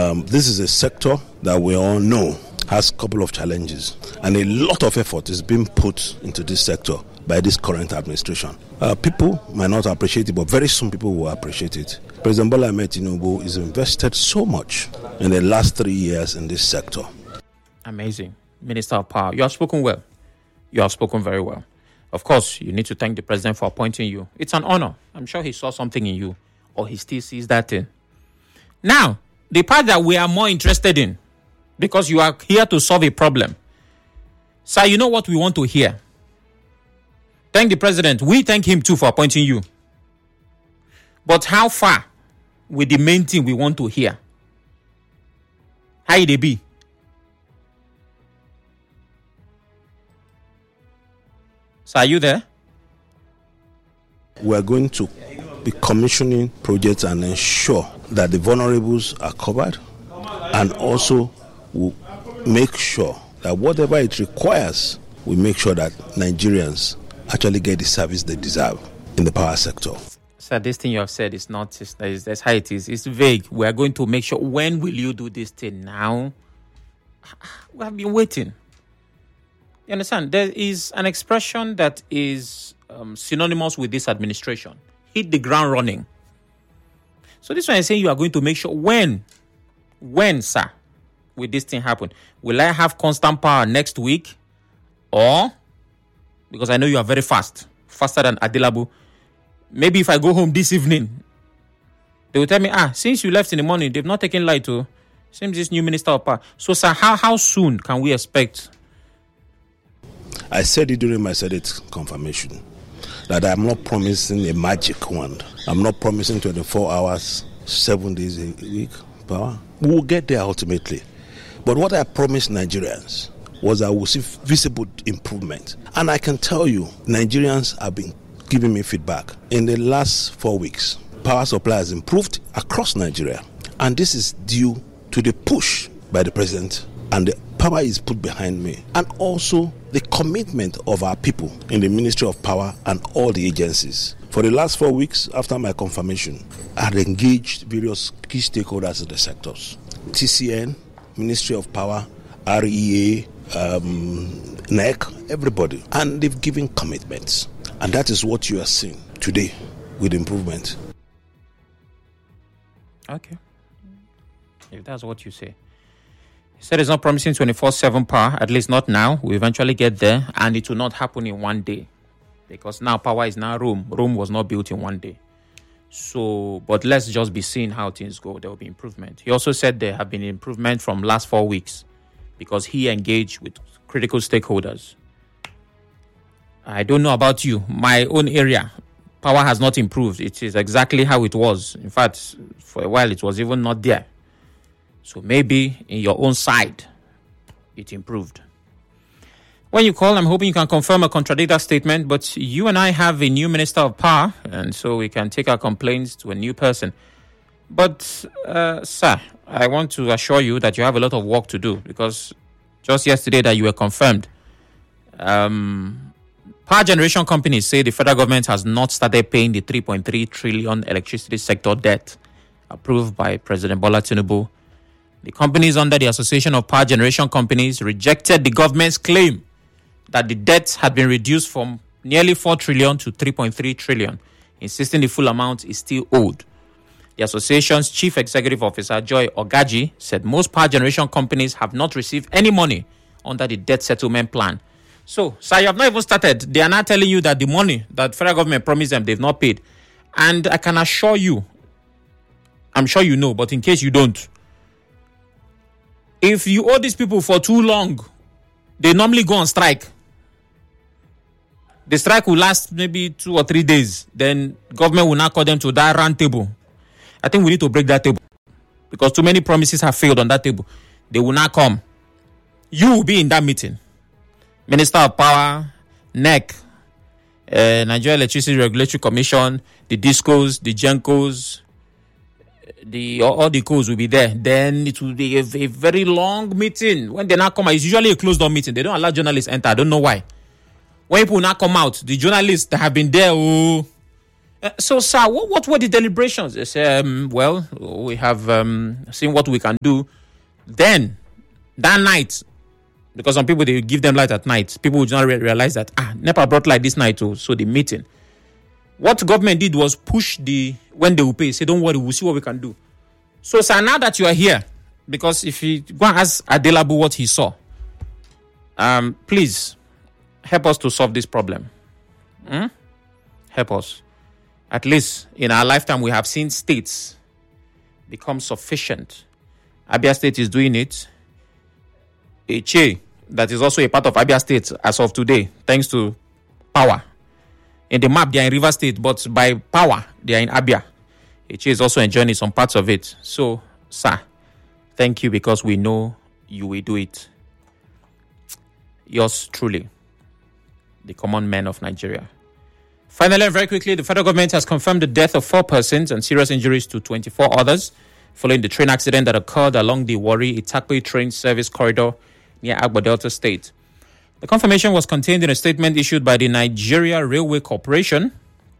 This is a sector that we all know has a couple of challenges, and a lot of effort is being put into this sector by this current administration. People might not appreciate it, but very soon people will appreciate it. President Bola Ahmed Tinubu has invested so much in the last 3 years in this sector. Amazing. Minister of Power, you have spoken well. You have spoken very well. Of course, you need to thank the president for appointing you. It's an honor. I'm sure he saw something in you, or he still sees that thing. Now, the part that we are more interested in, because you are here to solve a problem. Sir, you know what we want to hear. Thank the president. We thank him too for appointing you. But how far with the main thing we want to hear? How it be? So are you there? We are going to be commissioning projects and ensure that the vulnerables are covered, and also we'll make sure that whatever it requires, we make sure that Nigerians actually get the service they deserve in the power sector. Sir, this thing you have said is not, that's how it is. It's vague. We are going to make sure. When will you do this thing now? We have been waiting. You understand? There is an expression that is synonymous with this administration. Hit the ground running. So this one is saying you are going to make sure. When, sir, will this thing happen? Will I have constant power next week? Or, because I know you are very fast, faster than Adilabu, maybe if I go home this evening, they will tell me, since you left in the morning, they've not taken light to. Seems this new minister of power. So, sir, how soon can we expect? I said it during my Senate confirmation that I'm not promising a magic wand. I'm not promising 24 hours, 7 days a week power. We will get there ultimately. But what I promised Nigerians was I will see visible improvement. And I can tell you, Nigerians have been giving me feedback. In the last 4 weeks, power supply has improved across Nigeria. And this is due to the push by the president, and the power is put behind me. And also the commitment of our people in the Ministry of Power and all the agencies. For the last 4 weeks after my confirmation, I had engaged various key stakeholders in the sectors. TCN, Ministry of Power, REA, NEC, everybody. And they've given commitments. And that is what you are seeing today with improvement. Okay. If that's what you say. He said it's not promising 24/7 power, at least not now. We eventually get there, and it will not happen in one day. Because now power is now Rome. Rome was not built in one day. So, but let's just be seeing how things go. There will be improvement. He also said there have been improvement from last 4 weeks because he engaged with critical stakeholders. I don't know about you. My own area, power has not improved. It is exactly how it was. In fact, for a while, it was even not there. So maybe in your own side, it improved. When you call, I'm hoping you can confirm or contradict that statement. But you and I have a new Minister of Power, and so we can take our complaints to a new person. But, sir, I want to assure you that you have a lot of work to do, because just yesterday that you were confirmed, power generation companies say the federal government has not started paying the 3.3 trillion electricity sector debt approved by President Bola Tinubu. The companies under the Association of Power Generation Companies rejected the government's claim that the debt had been reduced from nearly 4 trillion to 3.3 trillion, insisting the full amount is still owed. The association's chief executive officer, Joy Ogaji, said most power generation companies have not received any money under the debt settlement plan. So, sir, you have not even started. They are now telling you that the money that federal government promised them, they've not paid. And I can assure you, I'm sure you know, but in case you don't, if you owe these people for too long, they normally go on strike. The strike will last maybe 2 or 3 days. Then government will now call them to that round table. I think we need to break that table, because too many promises have failed on that table. They will not come. You will be in that meeting. Minister of Power, NEC, Nigeria Electricity Regulatory Commission, the DISCOs, the GENCOs, all the codes will be there. Then it will be a very long meeting. When they now come out, it's usually a closed-door meeting. They don't allow journalists enter. I don't know why. When people now come out, the journalists that have been there, So, sir, what were the deliberations? They say, well, we have seen what we can do. Then, that night, because some people, they give them light at night. People would not realize that, NEPA brought light this night too. So, the meeting. What government did was push when they will pay. Say, don't worry, we'll see what we can do. So, sir, now that you are here, because if you go and ask Adelabu what he saw, please help us to solve this problem. Help us. At least in our lifetime, we have seen states become sufficient. Abia State is doing it. Eche, that is also a part of Abia State as of today, thanks to power. In the map, they are in River State, but by power, they are in Abia. Eche is also enjoying some parts of it. So, sir, thank you because we know you will do it. Yours truly, the common man of Nigeria. Finally, and very quickly, the federal government has confirmed the death of 4 persons and serious injuries to 24 others following the train accident that occurred along the Warri-Itakpe train service corridor near Agbo Delta State. The confirmation was contained in a statement issued by the Nigeria Railway Corporation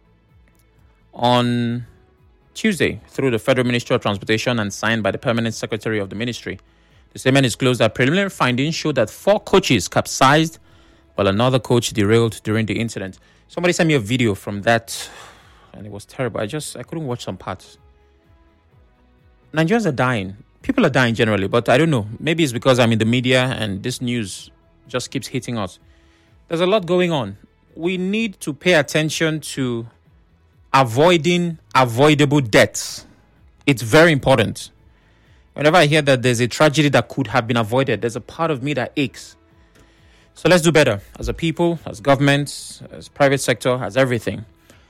on Tuesday through the Federal Ministry of Transportation and signed by the Permanent Secretary of the Ministry. The statement disclosed that preliminary findings showed that 4 coaches capsized while another coach derailed during the incident. Somebody sent me a video from that, and it was terrible. I couldn't watch some parts. Nigerians are dying. People are dying generally, but I don't know. Maybe it's because I'm in the media and this news just keeps hitting us. There's a lot going on. We need to pay attention to avoiding avoidable deaths. It's very important. Whenever I hear that there's a tragedy that could have been avoided, there's a part of me that aches. So let's do better as a people, as governments, as private sector, as everything.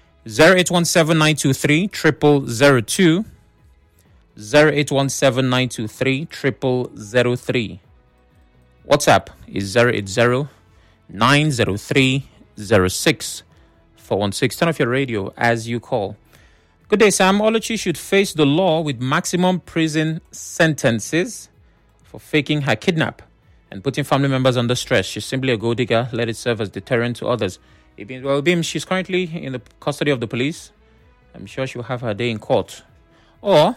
0817-923-0002. 0817-923-0003. WhatsApp is 080-903-06-416. Turn off your radio as you call. Good day, Sam. Oluchi should face the law with maximum prison sentences for faking her kidnap and putting family members under stress. She's simply a gold digger. Let it serve as deterrent to others. Well, Bim, she's currently in the custody of the police. I'm sure she'll have her day in court. Or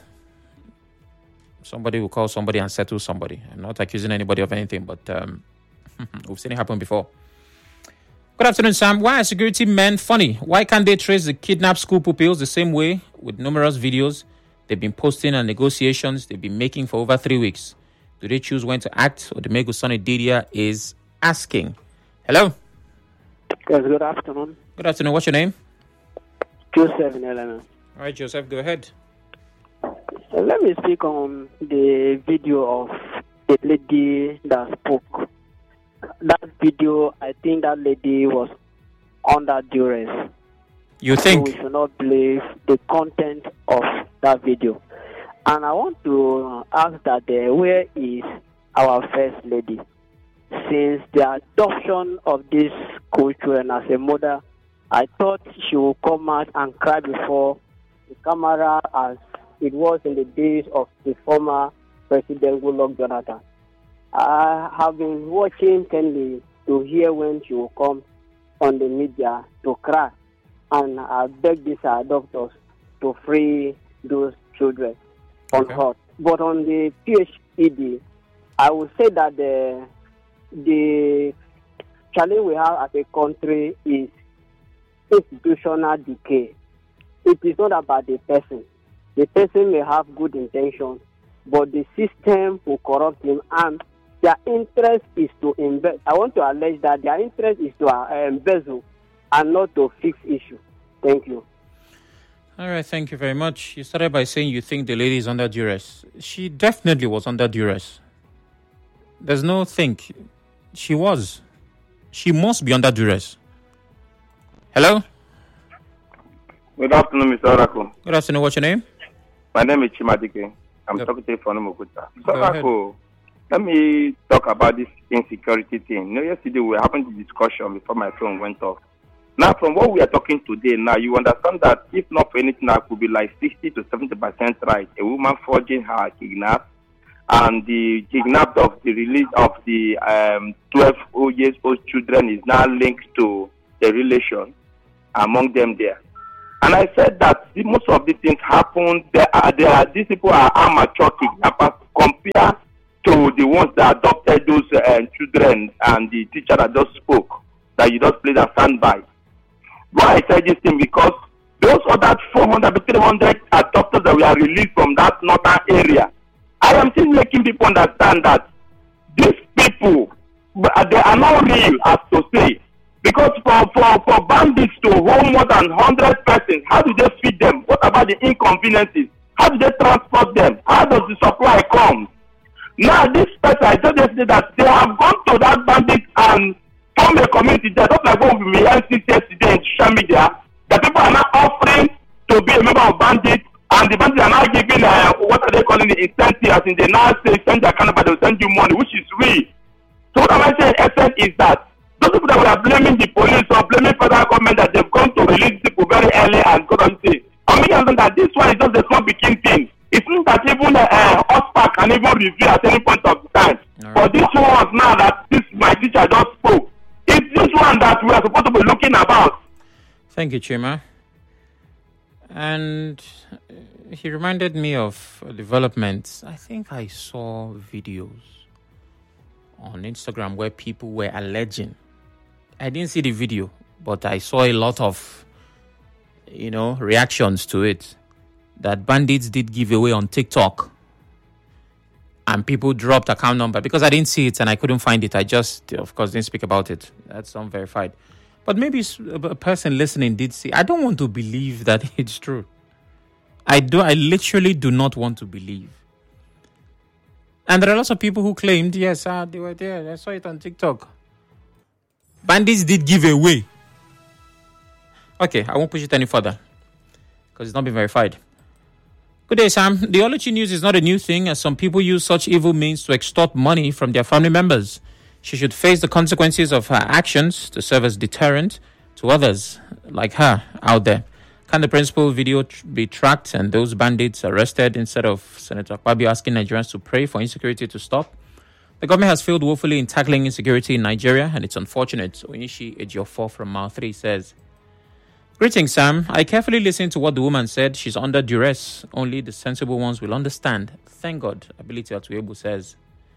somebody will call somebody and settle somebody. I'm not accusing anybody of anything, but we've seen it happen before. Good afternoon, Sam. Why are security men funny? Why can't they trace the kidnapped school pupils the same way with numerous videos they've been posting and negotiations they've been making for over 3 weeks? Do they choose when to act? Or the Megusani Didia is asking. Hello? Yes, good afternoon. Good afternoon. What's your name? Joseph in Elena. All right, Joseph, go ahead. Let me speak on the video of the lady that spoke. That video, I think that lady was under duress. You think? So we should not believe the content of that video. And I want to ask that where is our first lady? Since the adoption of these school children as a mother, I thought she would come out and cry before the camera as it was in the days of the former President Goodluck Jonathan. I have been watching Kenley to hear when she will come on the media to cry. And I beg these adopters to free those children on her. But on the PhD, I would say that the challenge we have as a country is institutional decay. It is not about the person. The person may have good intentions, but the system will corrupt him, and their interest is to invest. I want to allege that their interest is to embezzle and not to fix issue. Thank you. All right, thank you very much. You started by saying you think the lady is under duress. She definitely was under duress. There's no think. She was. She must be under duress. Hello? Good afternoon, Mr. Oracle. Good afternoon. What's your name? My name is Chimadike. I'm talking to you from Mokuta. Mr. Oracle, let me talk about this insecurity thing. Yesterday we were having the discussion before my phone went off. Now, from what we are talking today, now you understand that if not for anything, I could be like 60 to 70% right. A woman forging her kidnap, and the kidnap of the release of the 12 years old children is now linked to the relation among them there. And I said that most of the things happen. These people are amateur kidnappers compared to the ones that adopted those children and the teacher that just spoke, that you just played a standby. Why I said this thing? Because those other 400 to 300 adopters that were released from that northern area, I am still making people understand that these people, they are not real, as to say. Because for bandits to hold more than 100 persons, how do they feed them? What about the inconveniences? How do they transport them? How does the supply come? Now, this person, I told yesterday that they have gone to that bandit and form a community there, just like what we heard yesterday in social media, that people are now offering to be a member of bandits, and the bandits are now giving, what are they calling the incentive, as in they now say, send their account, but they'll send you money, which is real. So what am I saying, essence, is that those people that were blaming the police or blaming federal government that they've gone to release people very early and go on say, I mean that this one is just a small begin thing. It means that even OSPAC can even review at any point of time. Right. But this one now that my teacher just spoke, it's this one that we are supposed to be looking about. Thank you, Chima. And he reminded me of developments. I think I saw videos on Instagram where people were alleging. I didn't see the video, but I saw a lot of, reactions to it, that bandits did give away on TikTok and people dropped account number. Because I didn't see it and I couldn't find it, I just, of course, didn't speak about it. That's unverified. But maybe a person listening did see. I don't want to believe that it's true. I literally do not want to believe. And there are lots of people who claimed, yes, they were there. I saw it on TikTok. Bandits did give away. Okay, I won't push it any further because it's not been verified. Good day, Sam. The Oluchi news is not a new thing, as some people use such evil means to extort money from their family members. She should face the consequences of her actions to serve as deterrent to others like her out there. Can the principal video be tracked and those bandits arrested instead of Senator Akpabio asking Nigerians to pray for insecurity to stop? The government has failed woefully in tackling insecurity in Nigeria, and it's unfortunate. Onishi Ejiofor from Mile 3 says, Greetings, Sam. I carefully listened to what the woman said. She's under duress. Only the sensible ones will understand. Thank God. Ability Atuebu says,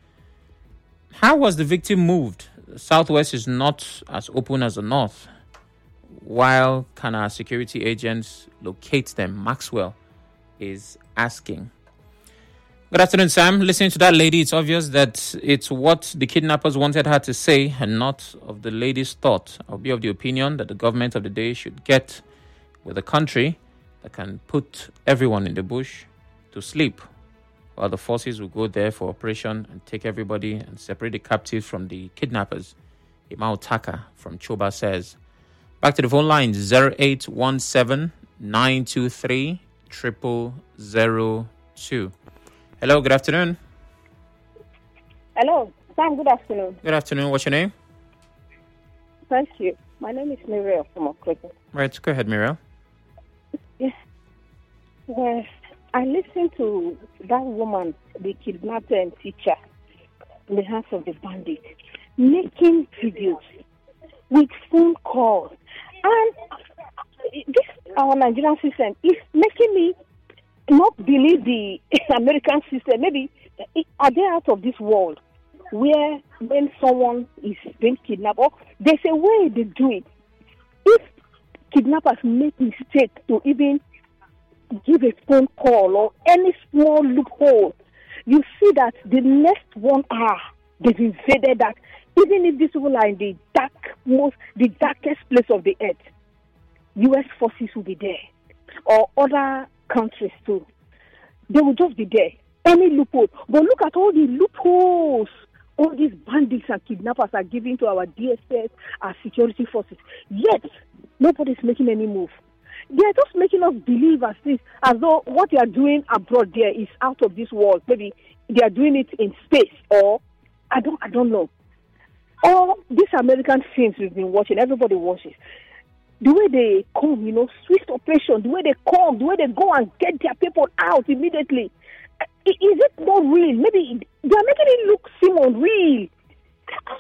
how was the victim moved? The Southwest is not as open as the North. While can our security agents locate them? Maxwell is asking. Good afternoon, Sam. Listening to that lady, it's obvious that it's what the kidnappers wanted her to say and not of the lady's thought. I'll be of the opinion that the government of the day should get with a country that can put everyone in the bush to sleep, while the forces will go there for operation and take everybody and separate the captives from the kidnappers. Imao Taka from Choba says. Back to the phone lines, 0817 923 0002. Hello, good afternoon. Hello, Sam, good afternoon. Good afternoon. What's your name? Thank you. My name is Muriel from Okriko. Right, go ahead, Muriel. Yes. Well, I listened to that woman, the kidnapper and teacher, in the hands of the bandit, making videos with phone calls. And this, our Nigerian system, is making me not believe the American system. Maybe are they out of this world where when someone is being kidnapped, or there's a way they do it. If kidnappers make mistake to even give a phone call or any small loophole, you see that the next 1 hour they've invaded that. Even if these people are in the darkest place of the earth, U.S. forces will be there, or other countries too. They will just be there. Any loophole. But look at all the loopholes all these bandits and kidnappers are giving to our DSS, our security forces. Yet, nobody's making any move. They are just making us believe as though what they are doing abroad there is out of this world. Maybe they are doing it in space, or I don't know. All these American films we've been watching, everybody watches. The way they come, swift operation, the way they come, the way they go and get their people out immediately. Is it not real? Maybe they are making it look seem unreal.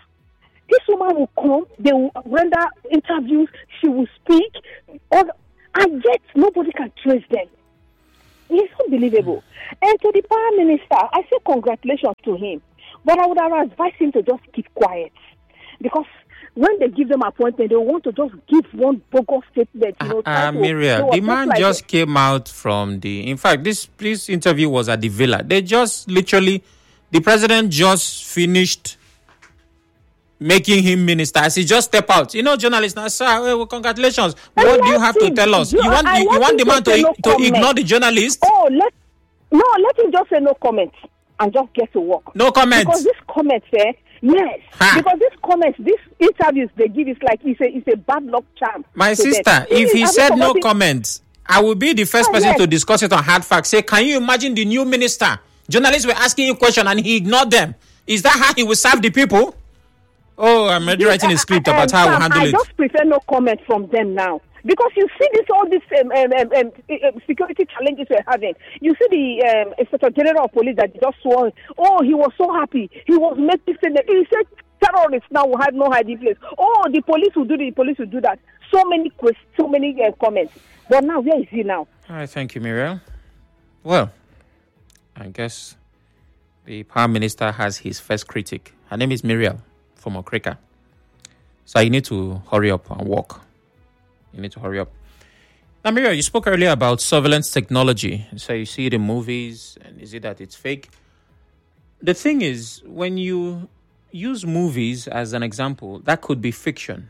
This woman will come, they will render interviews, she will speak. and yet nobody can trace them. It's unbelievable. And to the Prime Minister, I say congratulations to him. But I would have advised him to just keep quiet. Because when they give them appointment, they want to just give one bogus statement. Muriel, the man like just came out from in fact, this interview was at the Villa. They just literally, the president just finished making him minister as he just step out. Journalists now, sir, well, congratulations. What do you have to tell us? You want the man to ignore the journalist? Oh, let him just say no comment and just get to work. No comment. Because this comment, yes. Because this comments, these interviews they give is like it's a bad luck charm. My sister, if he said no comments, I will be the first person to discuss it on Hard Facts. Say, can you imagine the new minister? Journalists were asking him questions and he ignored them. Is that how he will serve the people? Oh, I'm already writing a script about how we'll handle it. I just prefer no comment from them now. Because you see all these security challenges we're having. You see the Inspector General of Police that just swore, he was so happy. He was making statement. He said terrorists now will have no hiding place. Oh, the police will do that. So many comments. But now, where is he now? All right, thank you, Muriel. Well, I guess the Prime Minister has his first critic. Her name is Muriel from Okrika. So you need to hurry up and walk. You need to hurry up. Now, Muriel, you spoke earlier about surveillance technology. So you see it in movies, and is it that it's fake? The thing is, when you use movies as an example, that could be fiction.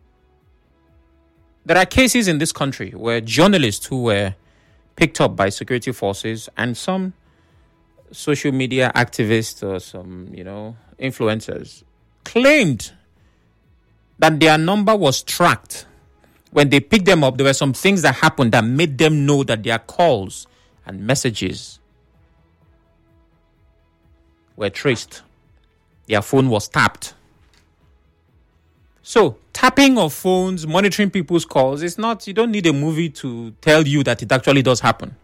There are cases in this country where journalists who were picked up by security forces and some social media activists or some, influencers claimed that their number was tracked. When they picked them up, there were some things that happened that made them know that their calls and messages were traced. Their phone was tapped. So, tapping of phones, monitoring people's calls, you don't need a movie to tell you that it actually does happen.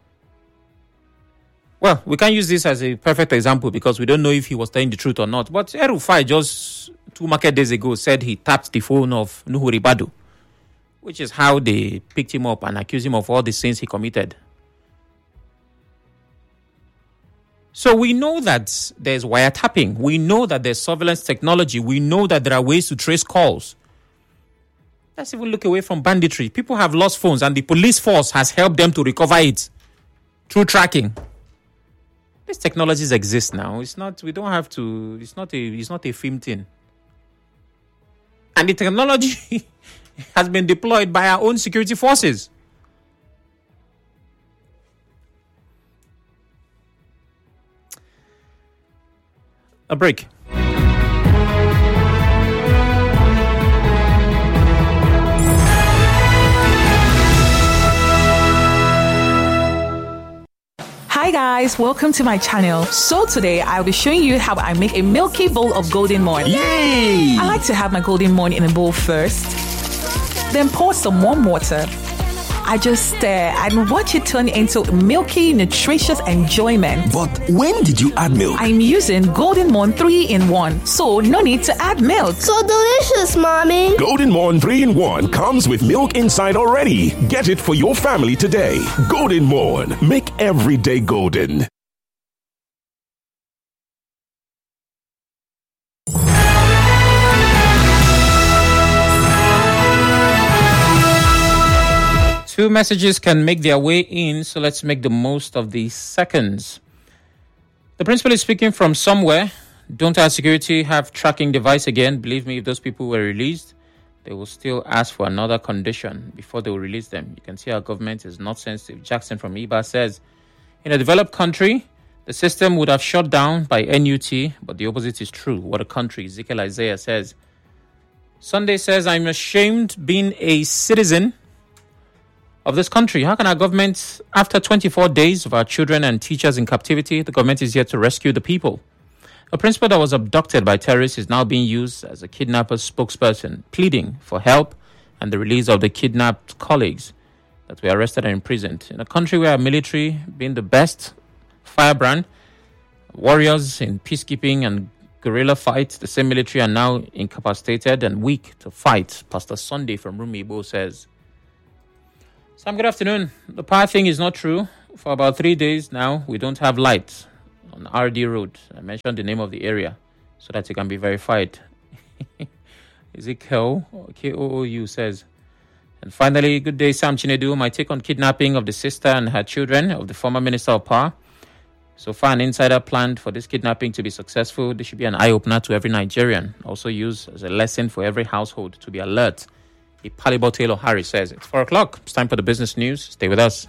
Well, we can use this as a perfect example because we don't know if he was telling the truth or not. But El-Rufai just 2 market days ago said he tapped the phone of Nuhu Ribadu, which is how they picked him up and accused him of all the sins he committed. So we know that there's wiretapping. We know that there's surveillance technology. We know that there are ways to trace calls. Let's even look away from banditry. People have lost phones and the police force has helped them to recover it through tracking. These technologies exist now. It's not a film thing. And the technology has been deployed by our own security forces. A break. Hi guys, welcome to my channel. So today I'll be showing you how I make a milky bowl of golden morn. Yay! I like to have my golden morn in a bowl first, then pour some warm water. I just stir and watch it turn into milky, nutritious enjoyment. But when did you add milk? I'm using Golden Morn 3-in-1, so no need to add milk. So delicious, Mommy. Golden Morn 3-in-1 comes with milk inside already. Get it for your family today. Golden Morn. Make every day golden. Two messages can make their way in, so let's make the most of these seconds. The principal is speaking from somewhere. Don't our security have tracking device again? Believe me, if those people were released, they will still ask for another condition before they will release them. You can see our government is not sensitive. Jackson from IBA says, in a developed country, the system would have shut down by NUT, but the opposite is true. What a country. Ezekiel Isaiah says, Sunday says, I'm ashamed being a citizen of this country. How can our government, after 24 days of our children and teachers in captivity, the government is yet to rescue the people? A principal that was abducted by terrorists is now being used as a kidnapper's spokesperson, pleading for help and the release of the kidnapped colleagues that were arrested and imprisoned. In a country where our military, being the best firebrand, warriors in peacekeeping and guerrilla fight, the same military are now incapacitated and weak to fight. Pastor Sunday from Rumi Igbo says, Sam, good afternoon. The power thing is not true. For about 3 days now, we don't have lights on RD Road. I mentioned the name of the area so that it can be verified. Is it Kel? Koou says. And finally, good day, Sam Chinedu. My take on kidnapping of the sister and her children of the former Minister of Power. So far, an insider planned for this kidnapping to be successful. This should be an eye-opener to every Nigerian. Also used as a lesson for every household to be alert. Ipalibo Taylor Harry says. It's 4 o'clock. It's time for the business news. Stay with us.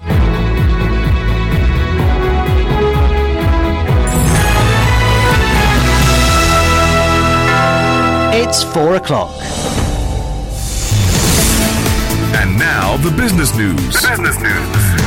It's 4 o'clock. And now the business news.